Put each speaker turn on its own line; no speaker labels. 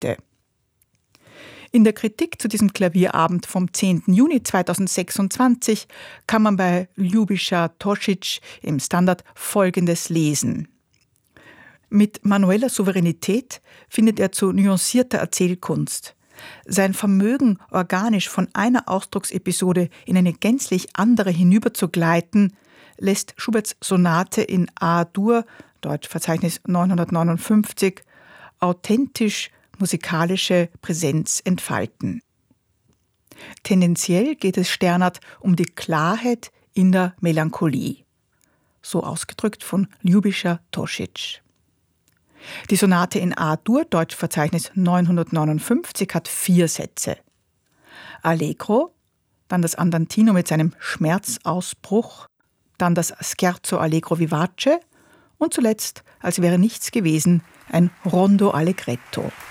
Sonette. In der Kritik zu diesem Klavierabend vom 10. Juni 2026 kann man bei Ljubischa Tošić im Standard Folgendes lesen. Mit manueller Souveränität findet er zu nuancierter Erzählkunst. Sein Vermögen, organisch von einer Ausdrucksepisode in eine gänzlich andere hinüberzugleiten, lässt Schuberts Sonate in A-Dur, Deutschverzeichnis 959, authentisch musikalische Präsenz entfalten. Tendenziell geht es Sternhardt um die Klarheit in der Melancholie. So ausgedrückt von Ljubischa Tošić. Die Sonate in A-Dur, Deutschverzeichnis 959, hat 4 Sätze. Allegro, dann das Andantino mit seinem Schmerzausbruch, dann das Scherzo Allegro vivace und zuletzt, als wäre nichts gewesen, ein Rondo Allegretto.